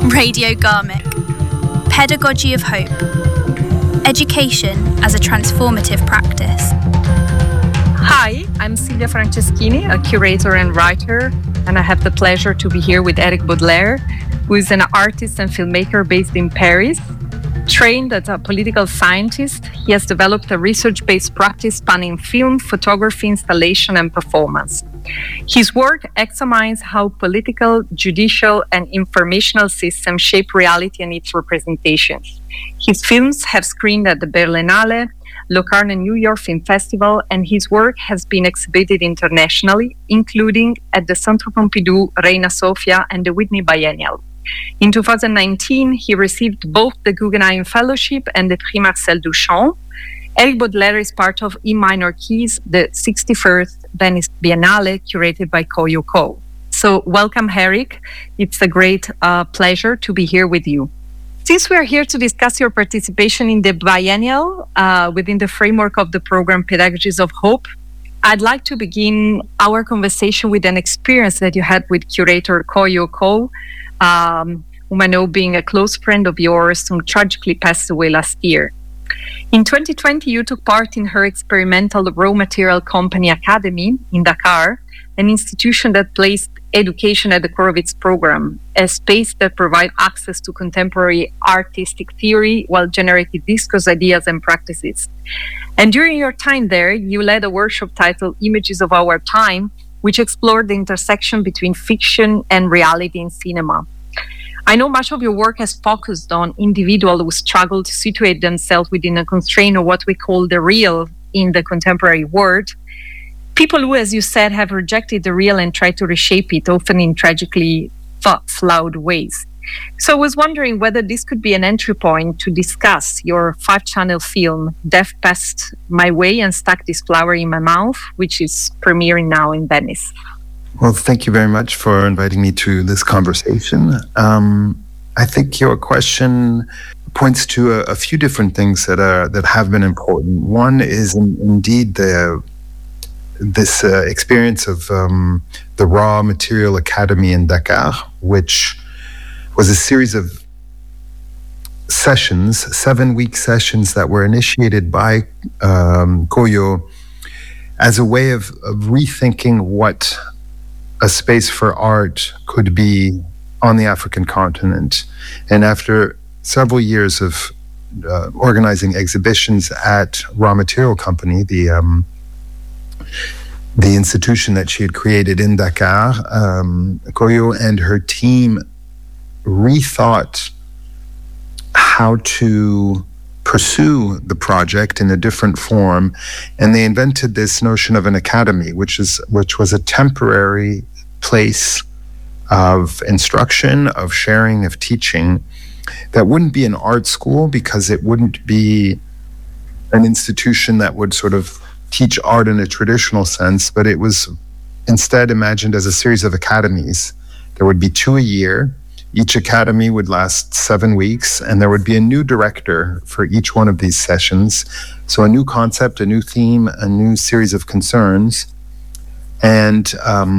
Radio Garmick. Pedagogy of Hope. Education as a transformative practice. Hi, I'm Silvia Franceschini, a curator and writer, and I have the pleasure to be here with Eric Baudelaire, who is an artist and filmmaker based in Paris. Trained as a political scientist, he has developed a research-based practice spanning film, photography, installation, and performance. His work examines how political, judicial, and informational systems shape reality and its representations. His films have screened at the Berlinale, Locarno New York Film Festival, and his work has been exhibited internationally, including at the Centre Pompidou, Reina Sofia, and the Whitney Biennial. In 2019, he received both the Guggenheim Fellowship and the Prix Marcel Duchamp. Eric Baudelaire is part of In Minor Keys, the 61st Venice Biennale, curated by Koyo Co. So welcome, Eric. It's a great pleasure to be here with you. Since we are here to discuss your participation in the biennial within the framework of the program Pedagogies of Hope, I'd like to begin our conversation with an experience that you had with curator Koyo Ko, whom I know being a close friend of yours, who tragically passed away last year. In 2020, you took part in her experimental raw material company Academy in Dakar, an institution that placed education at the core of its program, a space that provides access to contemporary artistic theory while generating discourse ideas and practices. And during your time there, you led a workshop titled Images of Our Time, which explored the intersection between fiction and reality in cinema. I know much of your work has focused on individuals who struggle to situate themselves within a constraint of what we call the real in the contemporary world. People who, as you said, have rejected the real and tried to reshape it, often in tragically flawed ways. So I was wondering whether this could be an entry point to discuss your 5-channel film, Death Passed My Way and Stuck This Flower in My Mouth, which is premiering now in Venice. Well, thank you very much for inviting me to this conversation. I think your question points to a few different things that have been important. One is indeed this experience of the Raw Material Academy in Dakar, which was a series of sessions, 7-week sessions that were initiated by Koyo as a way of rethinking what a space for art could be on the African continent. And after several years of organizing exhibitions at Raw Material Company, the institution that she had created in Dakar, Koyo and her team rethought how to pursue the project in a different form, and they invented this notion of an academy, which was a temporary place of instruction, of sharing, of teaching, that wouldn't be an art school because it wouldn't be an institution that would sort of teach art in a traditional sense, but it was instead imagined as a series of academies. There would be 2 a year. Each academy would last 7 weeks, and there would be a new director for each one of these sessions. So a new concept, a new theme, a new series of concerns, and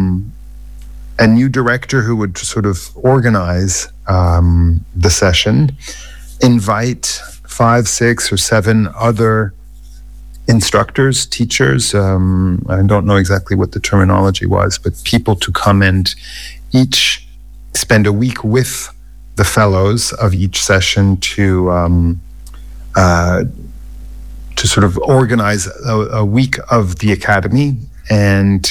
a new director who would sort of organize the session, invite 5, 6, or 7 other instructors, teachers, I don't know exactly what the terminology was, but people to come and each spend a week with the fellows of each session to sort of organize a week of the academy, and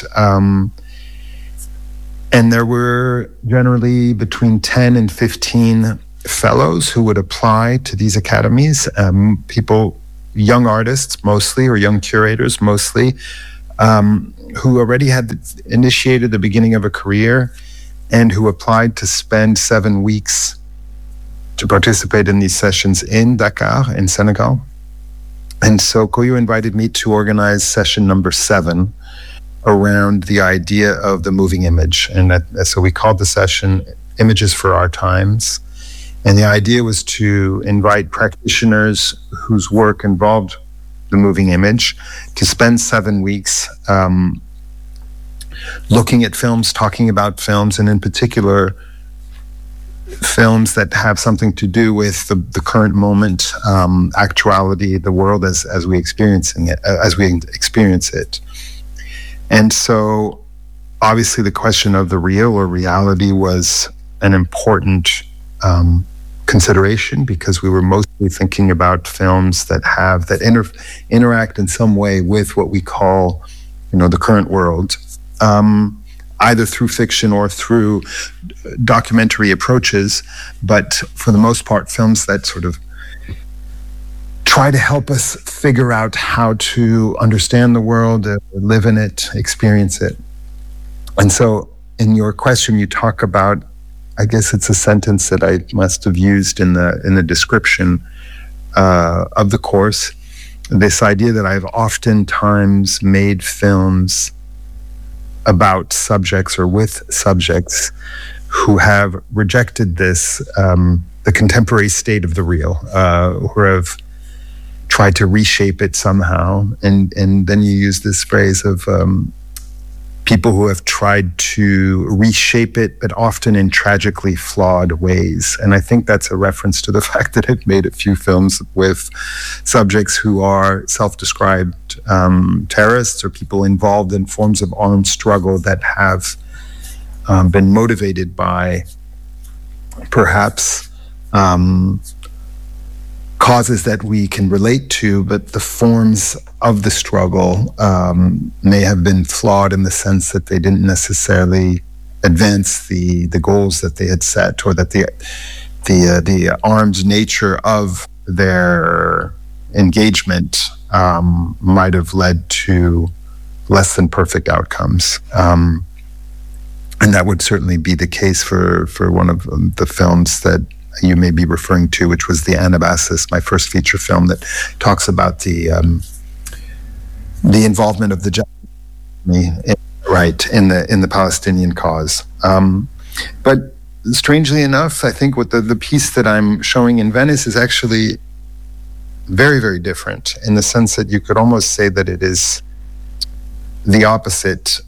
there were generally between 10 and 15 fellows who would apply to these academies, people, young artists mostly, or young curators mostly, who already had initiated the beginning of a career and who applied to spend 7 weeks to participate in these sessions in Dakar, in Senegal. And so Koyo invited me to organize session number 7 around the idea of the moving image. And so we called the session Images for Our Times. And the idea was to invite practitioners whose work involved the moving image to spend 7 weeks looking at films, talking about films, and in particular films that have something to do with the current moment, actuality, the world as we experience it. And so, obviously, the question of the real or reality was an important consideration, because we were mostly thinking about films that interact in some way with what we call, the current world, either through fiction or through documentary approaches, but for the most part, films that sort of try to help us figure out how to understand the world, live in it, experience it. And so in your question, you talk about, I guess it's a sentence that I must have used in the description of the course, this idea that I've oftentimes made films about subjects or with subjects who have rejected this, the contemporary state of the real, who have tried to reshape it somehow. And then you use this phrase of people who have tried to reshape it, but often in tragically flawed ways. And I think that's a reference to the fact that I've made a few films with subjects who are self-described terrorists or people involved in forms of armed struggle that have been motivated by perhaps causes that we can relate to, but the forms of the struggle may have been flawed in the sense that they didn't necessarily advance the goals that they had set, or that the armed nature of their engagement might have led to less than perfect outcomes. And that would certainly be the case for one of the films that you may be referring to, which was the Anabasis, my first feature film that talks about the involvement of the Japanese in the Palestinian cause. But strangely enough, I think what the piece that I'm showing in Venice is actually very, very different, in the sense that you could almost say that it is the opposite.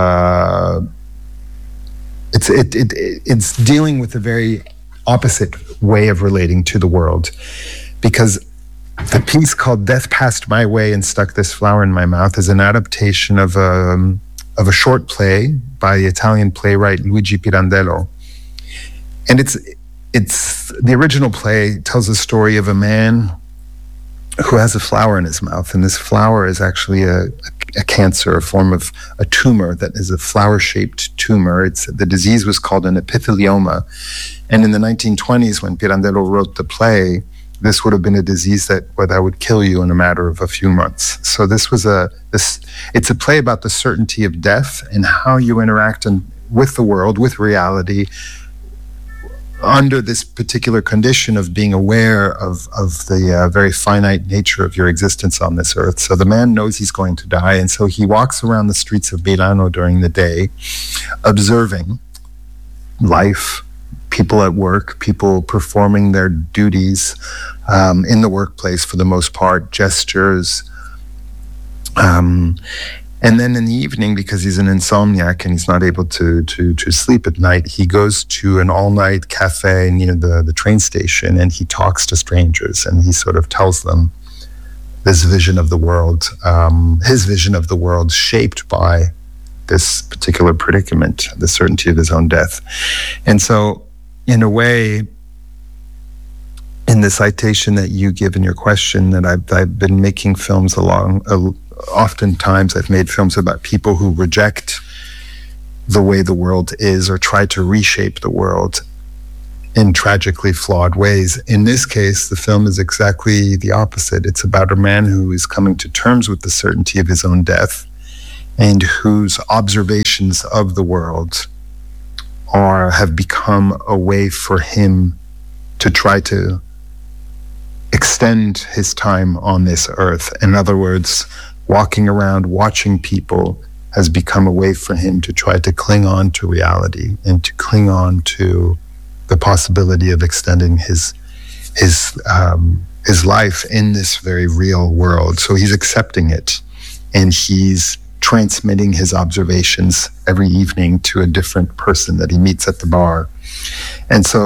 It's dealing with a very opposite way of relating to the world, because the piece called Death Passed My Way and Stuck This Flower in My Mouth is an adaptation of a short play by the Italian playwright Luigi Pirandello. And it's the original play tells the story of a man who has a flower in his mouth, and this flower is actually a cancer, a form of a tumor that is a flower-shaped tumor. The disease was called an epithelioma, and in the 1920s, when Pirandello wrote the play, this would have been a disease that would kill you in a matter of a few months. So it's a play about the certainty of death and how you interact with the world, with reality, under this particular condition of being aware of the very finite nature of your existence on this earth. So the man knows he's going to die, and so he walks around the streets of Milano during the day, observing life, people at work, people performing their duties in the workplace for the most part, gestures. And then in the evening, because he's an insomniac and he's not able to sleep at night, he goes to an all-night cafe near the train station, and he talks to strangers, and he sort of tells them this vision of the world, his vision of the world shaped by this particular predicament, the certainty of his own death. And so, in a way, in the citation that you give in your question, that I've been making films oftentimes I've made films about people who reject the way the world is or try to reshape the world in tragically flawed ways. In this case, the film is exactly the opposite. It's about a man who is coming to terms with the certainty of his own death, and whose observations of the world have become a way for him to try to extend his time on this earth. In other words, walking around, watching people has become a way for him to try to cling on to reality and to cling on to the possibility of extending his life in this very real world. So he's accepting it, and he's transmitting his observations every evening to a different person that he meets at the bar. And so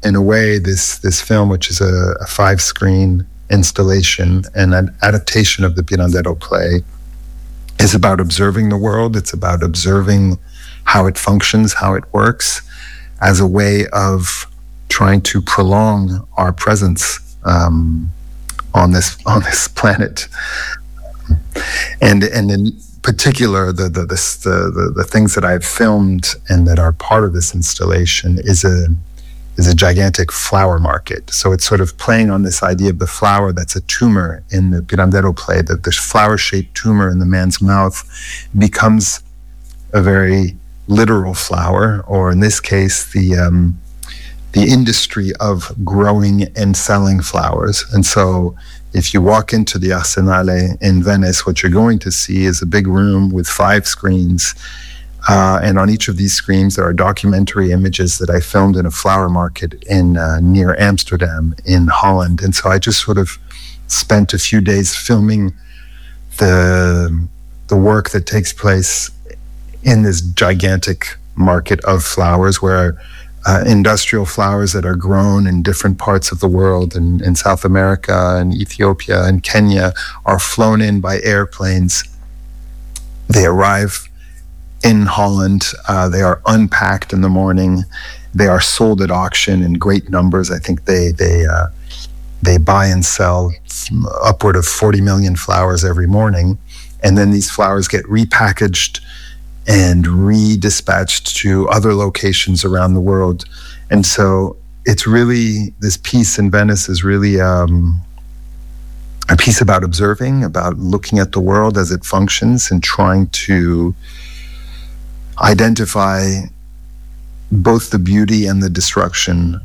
in a way, this film, which is a 5-screen installation and an adaptation of the Pirandello play, is about observing the world. It's about observing how it functions, how it works, as a way of trying to prolong our presence on this planet. And in particular, the things that I've filmed and that are part of this installation is a gigantic flower market. So it's sort of playing on this idea of the flower that's a tumor in the Pirandello play, that this flower-shaped tumor in the man's mouth becomes a very literal flower, or in this case, the industry of growing and selling flowers. And so if you walk into the Arsenale in Venice, what you're going to see is a big room with 5 screens. And on each of these screens, there are documentary images that I filmed in a flower market in near Amsterdam in Holland. And so I just sort of spent a few days filming the work that takes place in this gigantic market of flowers, where industrial flowers that are grown in different parts of the world, in South America and Ethiopia and Kenya, are flown in by airplanes. They arrive in Holland. They are unpacked in the morning. They are sold at auction in great numbers. I think they buy and sell upward of 40 million flowers every morning. And then these flowers get repackaged and redispatched to other locations around the world. And so it's really, this piece in Venice is really a piece about observing, about looking at the world as it functions and trying to identify both the beauty and the destruction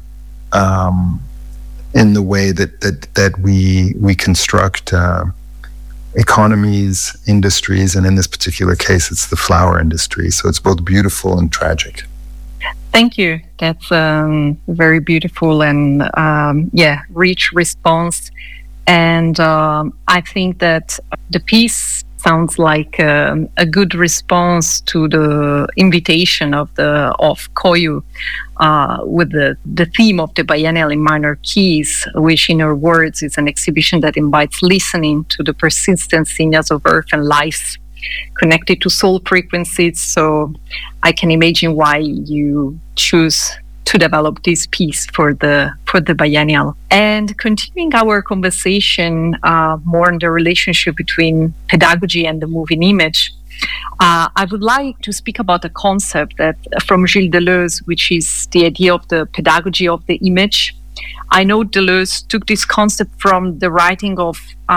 in the way that we construct economies, industries, and in this particular case, it's the flower industry. So it's both beautiful and tragic. Thank you. That's very beautiful and rich response. And I think that the piece sounds like a good response to the invitation of Koyu with the theme of the Biennial in Minor Keys, which in her words is an exhibition that invites listening to the persistent signals of earth and life connected to soul frequencies. So I can imagine why you choose to develop this piece for the biennial. And continuing our conversation more on the relationship between pedagogy and the moving image, I would like to speak about a concept that from Gilles Deleuze, which is the idea of the pedagogy of the image. I know Deleuze took this concept from the writing of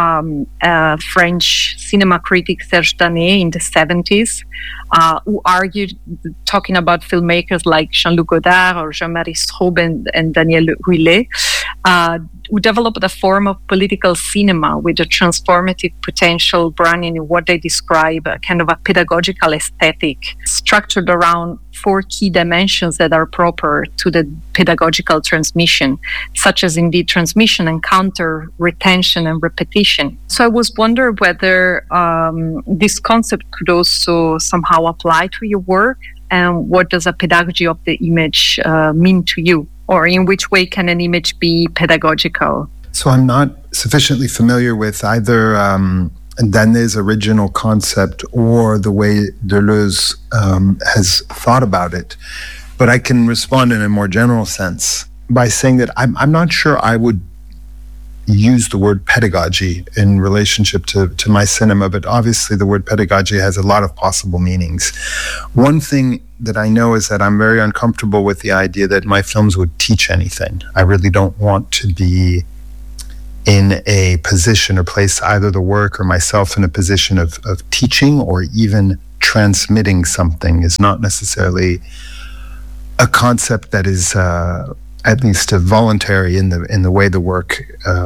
French cinema critic Serge Danet in the 70s, who argued, talking about filmmakers like Jean-Luc Godard or Jean-Marie Straub and Daniel Huillet, who developed a form of political cinema with a transformative potential running in what they describe a kind of a pedagogical aesthetic structured around 4 key dimensions that are proper to the pedagogical transmission, such as indeed transmission, encounter, retention, and repetition. So I was wondering whether this concept could also somehow apply to your work, and what does a pedagogy of the image mean to you? Or in which way can an image be pedagogical? So I'm not sufficiently familiar with either Danet's original concept or the way Deleuze has thought about it. But I can respond in a more general sense by saying that I'm not sure I would use the word pedagogy in relationship to my cinema, but obviously the word pedagogy has a lot of possible meanings. One thing that I know is that I'm very uncomfortable with the idea that my films would teach anything. I really don't want to be in a position or place either the work or myself in a position of teaching or even transmitting something. Is not necessarily a concept that is at least voluntary in the way the work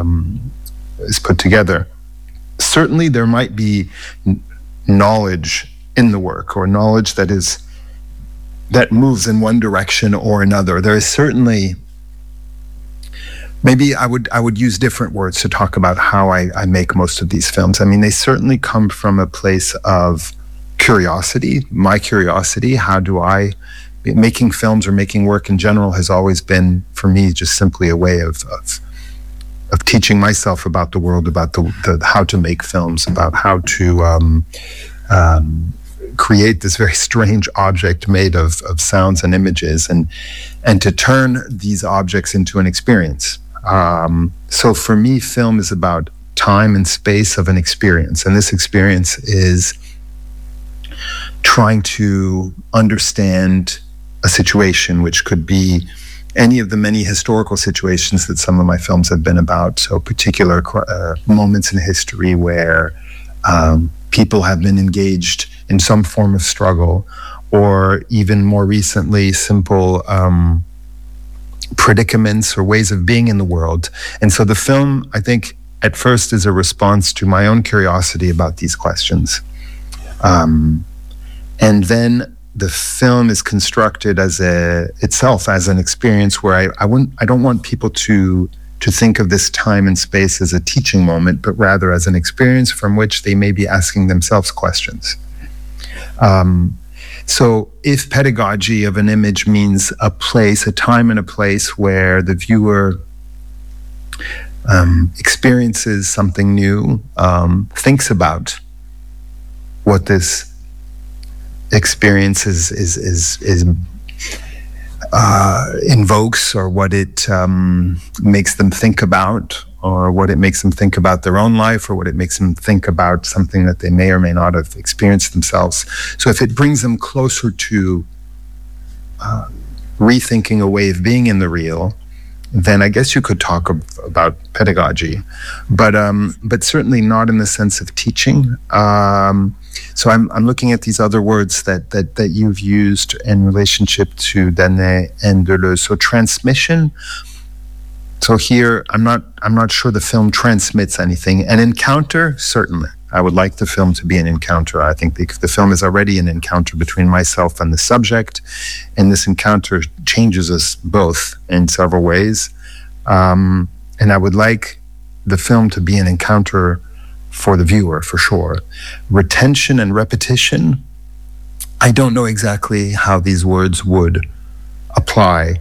is put together. Certainly there might be knowledge in the work, or knowledge that moves in one direction or another. There is certainly, maybe I would use different words to talk about how I make most of these films. I mean, they certainly come from a place of curiosity, my curiosity. How do I making films or making work in general has always been, for me, just simply a way of teaching myself about the world, about the how to make films, about how to create this very strange object made of sounds and images, and to turn these objects into an experience. So for me, film is about time and space of an experience, and this experience is trying to understand a situation, which could be any of the many historical situations that some of my films have been about. So particular moments in history where people have been engaged in some form of struggle, or even more recently, simple predicaments or ways of being in the world. And so the film, I think, at first is a response to my own curiosity about these questions. And then the film is constructed itself as an experience where I don't want people to think of this time and space as a teaching moment, but rather as an experience from which they may be asking themselves questions. So if pedagogy of an image means a place, a time and a place where the viewer experiences something new, thinks about what this experience invokes, or what it makes them think about, or what it makes them think about their own life, or what it makes them think about something that they may or may not have experienced themselves. So if it brings them closer to rethinking a way of being in the real, then I guess you could talk about pedagogy, but certainly not in the sense of teaching. So I'm looking at these other words that you've used in relationship to Danae and Deleuze. So transmission. So here, I'm not sure the film transmits anything. An encounter, certainly. I would like the film to be an encounter. I think the film is already an encounter between myself and the subject, and this encounter changes us both in several ways. And I would like the film to be an encounter for the viewer, for sure. Retention and repetition, I don't know exactly how these words would apply.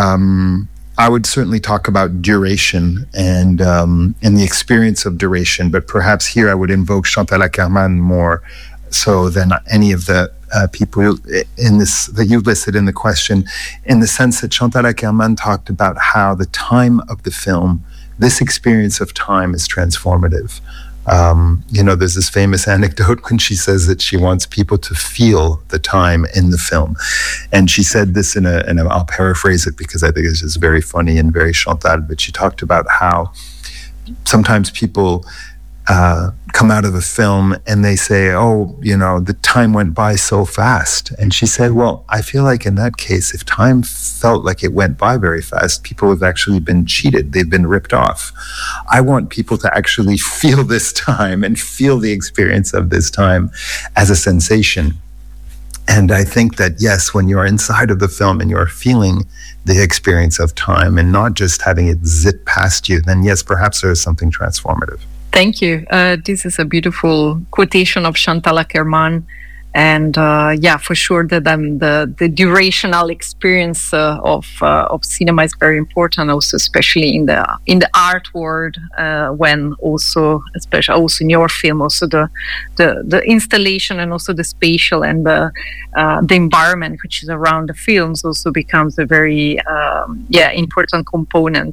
I would certainly talk about duration and the experience of duration, but perhaps here I would invoke Chantal Akerman more so than any of the people in this that you've listed in the question, in the sense that Chantal Akerman talked about how the time of the film, this experience of time, is transformative. There's this famous anecdote when she says that she wants people to feel the time in the film. And she said this and I'll paraphrase it because I think it's just very funny and very Chantal, but she talked about how sometimes people come out of a film and they say, the time went by so fast. And she said, well, I feel like in that case, if time felt like it went by very fast, people have actually been cheated. They've been ripped off. I want people to actually feel this time and feel the experience of this time as a sensation. And I think that, yes, when you're inside of the film and you're feeling the experience of time and not just having it zip past you, then yes, perhaps there is something transformative. Thank you. This is a beautiful quotation of Chantal Akerman. And for sure that the durational experience of cinema is very important, also especially in the art world, when also, especially also in your film, also the installation and also the spatial and the environment which is around the films also becomes a very important component.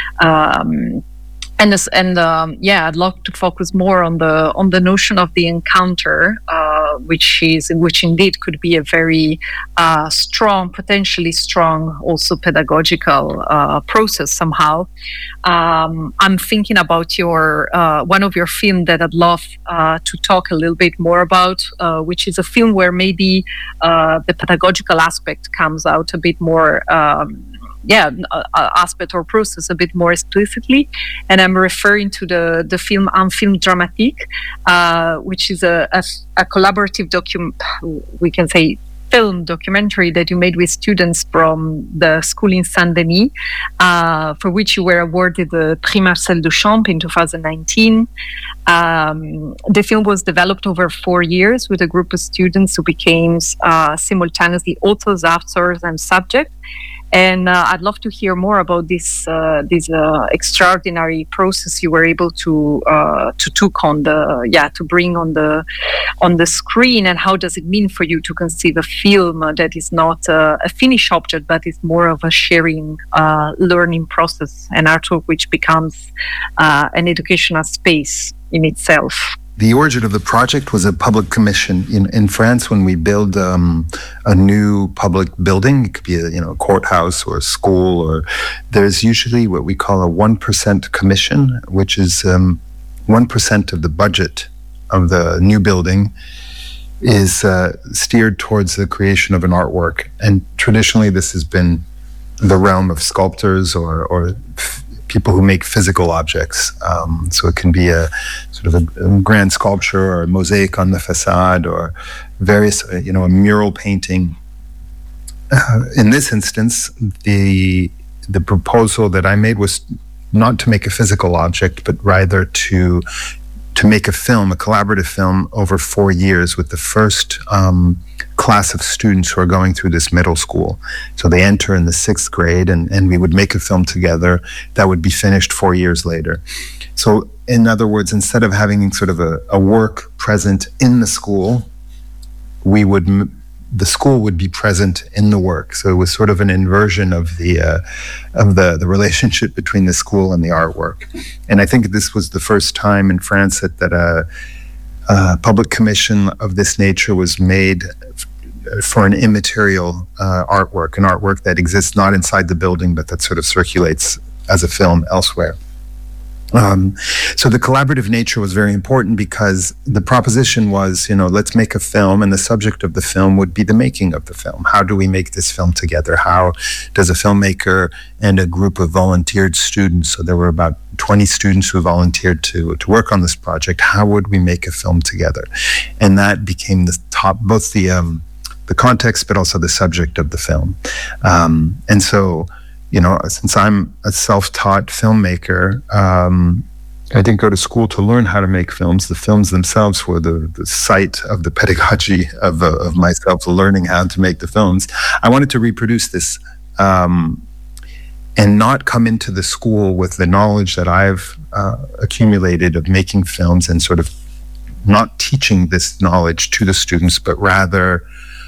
I'd like to focus more on the notion of the encounter, which indeed could be a very potentially strong, also pedagogical process somehow. I'm thinking about your one of your films that I'd love to talk a little bit more about, which is a film where maybe the pedagogical aspect comes out a bit more. Aspect or process a bit more explicitly, and I'm referring to the film Un film dramatique, which is a collaborative document. We can say film documentary that you made with students from the school in Saint-Denis, for which you were awarded the Prix Marcel Duchamp in 2019. The film was developed over 4 years with a group of students who became simultaneously authors, actors, and subject. And I'd love to hear more about this extraordinary process you were able to took on to bring on the screen, and how does it mean for you to conceive a film that is not a finished object but is more of a sharing, learning process, and artwork which becomes an educational space in itself. The origin of the project was a public commission in France. When we build a new public building, it could be a courthouse or a school, or there's usually what we call a 1% commission, which is 1% of the budget of the new building is steered towards the creation of an artwork. And traditionally, this has been the realm of sculptors or people who make physical objects. So it can be a sort of a grand sculpture or a mosaic on the facade, or various, a mural painting. In this instance, the proposal that I made was not to make a physical object, but rather to make a film, a collaborative film, over 4 years with the first class of students who are going through this middle school. So they enter in the 6th grade, and we would make a film together that would be finished 4 years later. So in other words, instead of having sort of a work present in the school, the school would be present in the work. So it was sort of an inversion of the relationship between the school and the artwork. And I think this was the first time in France that a public commission of this nature was made for an immaterial artwork, an artwork that exists not inside the building, but that sort of circulates as a film elsewhere. So the collaborative nature was very important, because the proposition was, let's make a film, and the subject of the film would be the making of the film. How do we make this film together? How does a filmmaker and a group of volunteered students, so there were about 20 students who volunteered to work on this project, how would we make a film together? And that became the top, both the context, but also the subject of the film. And so, since I'm a self-taught filmmaker, I didn't go to school to learn how to make films. The films themselves were the site of the pedagogy of myself learning how to make the films. I wanted to reproduce this and not come into the school with the knowledge that I've accumulated of making films, and sort of not teaching this knowledge to the students, but rather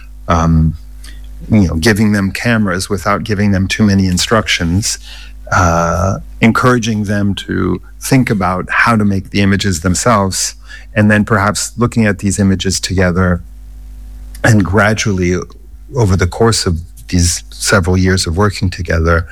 giving them cameras without giving them too many instructions, encouraging them to think about how to make the images themselves, and then perhaps looking at these images together, and gradually, over the course of these several years of working together,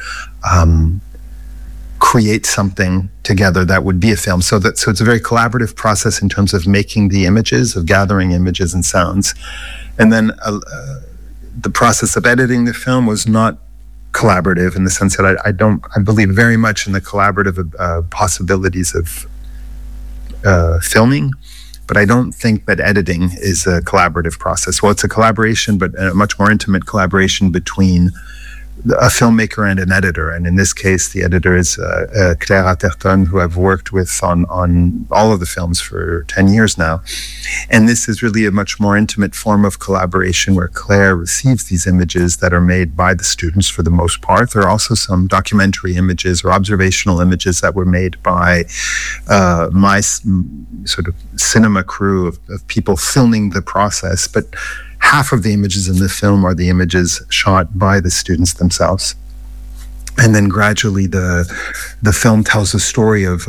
create something together that would be a film. So it's a very collaborative process in terms of making the images, of gathering images and sounds. And then the process of editing the film was not collaborative, in the sense that I believe very much in the collaborative possibilities of filming, but I don't think that editing is a collaborative process. Well, it's a collaboration, but a much more intimate collaboration between a filmmaker and an editor. And in this case, the editor is Claire Atherton, who I've worked with on all of the films for 10 years now. And this is really a much more intimate form of collaboration, where Claire receives these images that are made by the students for the most part. There are also some documentary images or observational images that were made by my sort of cinema crew of people filming the process. But half of the images in the film are the images shot by the students themselves. And then gradually the film tells a story of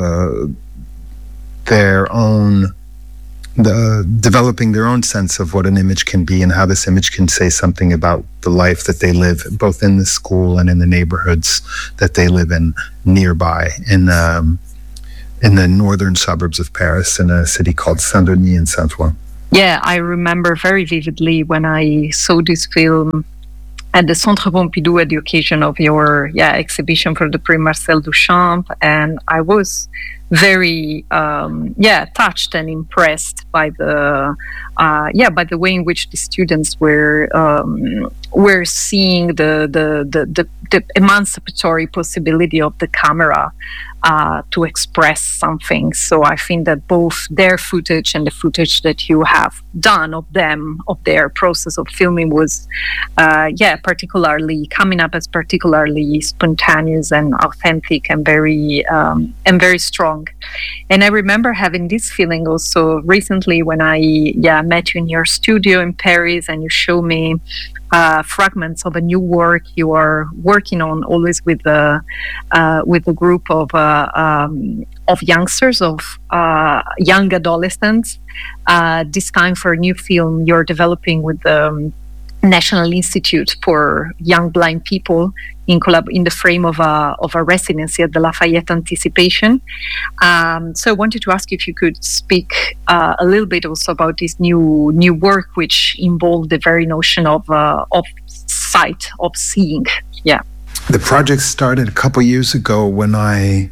developing their own sense of what an image can be, and how this image can say something about the life that they live, both in the school and in the neighborhoods that they live in nearby, in the northern suburbs of Paris, in a city called Saint-Denis and Saint-Ouen. Yeah, I remember very vividly when I saw this film at the Centre Pompidou at the occasion of your exhibition for the Prix Marcel Duchamp, and I was very touched and impressed by the way in which the students were seeing the emancipatory possibility of the camera to express something. So I think that both their footage and the footage that you have done of them, of their process of filming, was particularly coming up as particularly spontaneous and authentic and very strong. And I remember having this feeling also recently when I met you in your studio in Paris, and you show me fragments of a new work you are working on, always with a group of youngsters, of young adolescents. This time for a new film you're developing with the National Institute for Young Blind People in the frame of a residency at the Lafayette Anticipation. So I wanted to ask if you could speak a little bit also about this new work, which involved the very notion of sight, of seeing. Yeah. The project started a couple years ago when I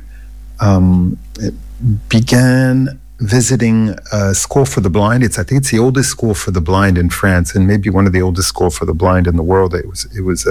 began visiting a school for the blind. I think it's the oldest school for the blind in France, and maybe one of the oldest school for the blind in the world. It was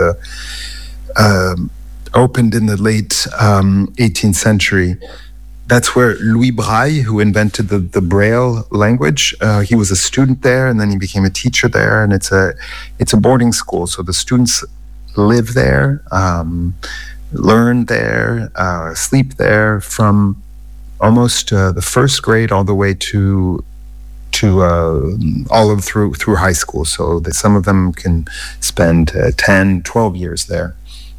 opened in the late 18th century. That's where Louis Braille, who invented the Braille language, he was a student there, and then he became a teacher there. And it's a boarding school, so the students live there, learn there, sleep there from almost the first grade all the way to all of through high school. So that some of them can spend 10, 12 years there.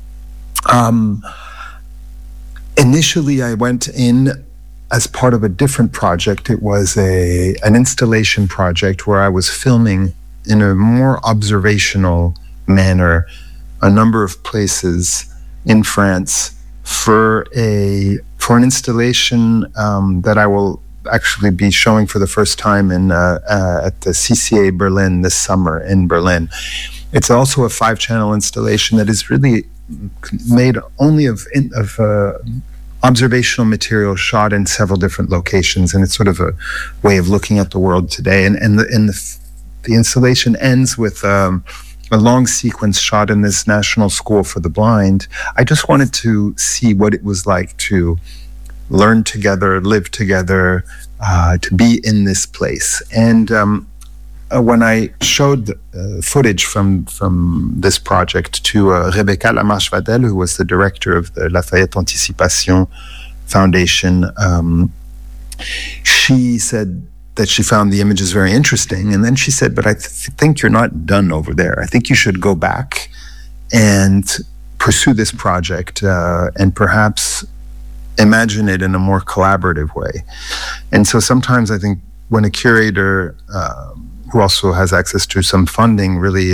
Initially, I went in as part of a different project. It was an installation project where I was filming in a more observational manner a number of places in France for an installation that I will actually be showing for the first time at the CCA Berlin this summer in Berlin. It's also a 5-channel installation that is really made only of observational material shot in several different locations, and it's sort of a way of looking at the world today. And the installation ends with a long sequence shot in this National School for the Blind. I just wanted to see what it was like to learn together, live together, to be in this place. And when I showed footage from this project to Rebecca Lamarche-Vadel, who was the director of the Lafayette Anticipation Foundation, she said that she found the images very interesting. And then she said, but I think you're not done over there. I think you should go back and pursue this project and perhaps imagine it in a more collaborative way. And so sometimes I think when a curator who also has access to some funding really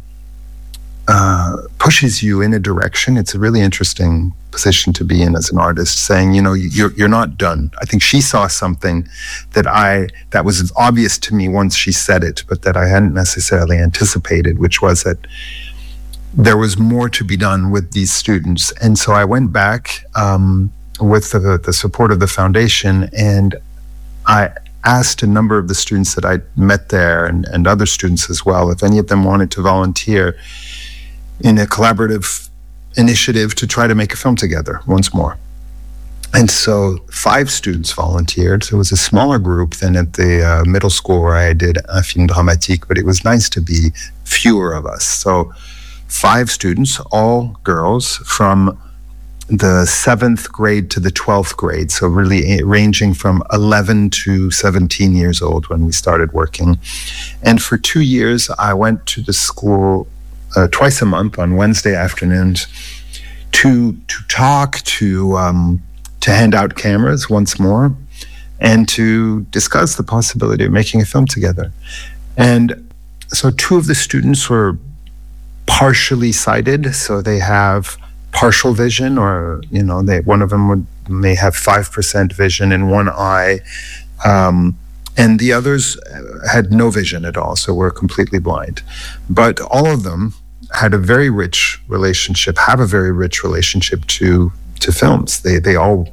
pushes you in a direction, it's a really interesting position to be in as an artist, saying, you're not done. I think she saw something that was obvious to me once she said it, but that I hadn't necessarily anticipated, which was that there was more to be done with these students. And so I went back with the support of the foundation, and I asked a number of the students that I met there and other students as well, if any of them wanted to volunteer in a collaborative initiative to try to make a film together once more. And so 5 students volunteered. So it was a smaller group than at the middle school where I did Un Film Dramatique, but it was nice to be fewer of us. So 5 students, all girls, from the 7th grade to the 12th grade, so really ranging from 11 to 17 years old when we started working. And for 2 years, I went to the school twice a month on Wednesday afternoons to talk, to hand out cameras once more, and to discuss the possibility of making a film together. And so 2 of the students were partially sighted, so they have partial vision, or one of them may have 5% vision in one eye, and the others had no vision at all, so were completely blind. But all of them have a very rich relationship to films. They all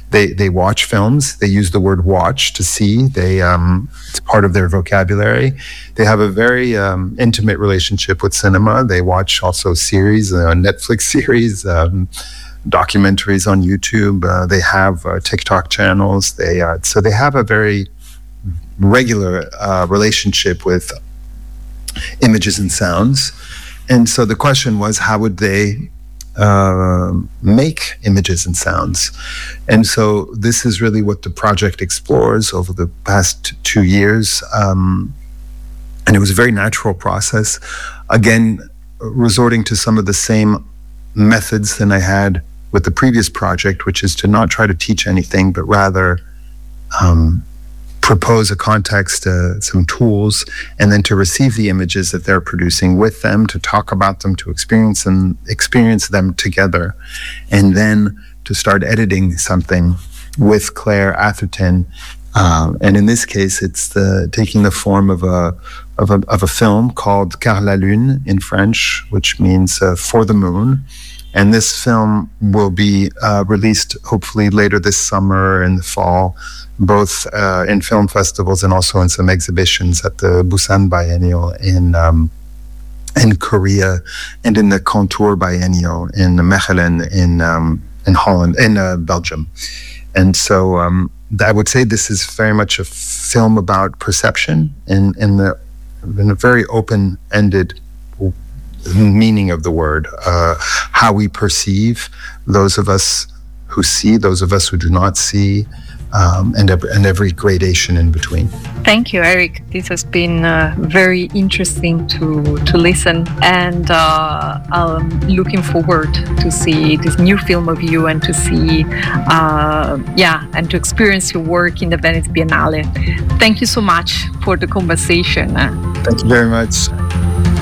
They watch films. They use the word watch to see. It's part of their vocabulary. They have a very intimate relationship with cinema. They watch also series, Netflix series, documentaries on YouTube. They have TikTok channels. So they have a very regular relationship with images and sounds. And so the question was, how would they make images and sounds? And so this is really what the project explores over the past 2 years. And it was a very natural process. Again, resorting to some of the same methods than I had with the previous project, which is to not try to teach anything, but rather propose a context, some tools, and then to receive the images that they're producing with them, to talk about them, to experience them together, and then to start editing something with Claire Atherton. And in this case, it's taking the form of a film called Car la Lune in French, which means for the moon. And this film will be released hopefully later this summer and the fall, both in film festivals and also in some exhibitions at the Busan Biennial in Korea, and in the Contour Biennial in Mechelen in Holland, in Belgium. And so I would say this is very much a film about perception in a very open-ended meaning of the word, how we perceive, those of us who see, those of us who do not see, and every gradation in between. Thank you, Eric. This has been very interesting to listen, and I'm looking forward to see this new film of you and to see, and to experience your work in the Venice Biennale. Thank you so much for the conversation. Thank you very much.